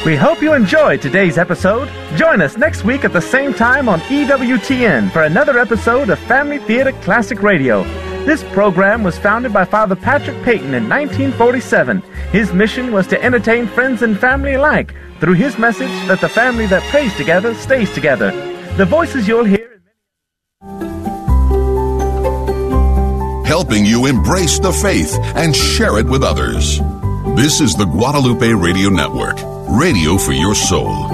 We hope you enjoyed today's episode. Join us next week at the same time on EWTN for another episode of Family Theater Classic Radio. This program was founded by Father Patrick Peyton in 1947. His mission was to entertain friends and family alike through his message that the family that prays together stays together. The voices you'll hear... helping you embrace the faith and share it with others. This is the Guadalupe Radio Network, radio for your soul.